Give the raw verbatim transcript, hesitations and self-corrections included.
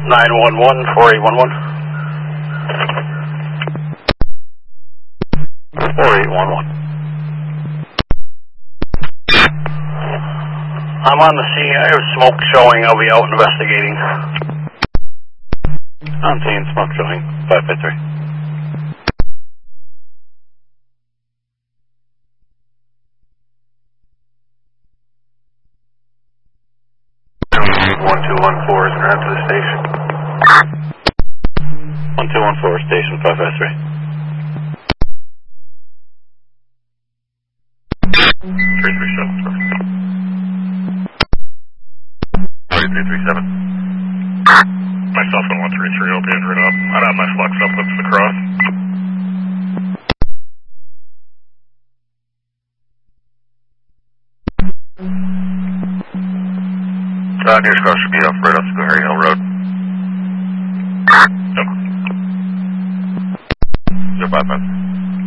nine one one, four eight one one. four eight one one. I'm on the scene. I have smoke showing. I'll be out investigating. I'm seeing smoke showing. five five three. one two one four is around to the station. one two one four, station five five three. three three seven. three three seven. Myself and one three three will be in right up. I'd have my flux up with the cross. Uh, nearest cross should be off right off Schoharie Hill Road. Yep. zero five five.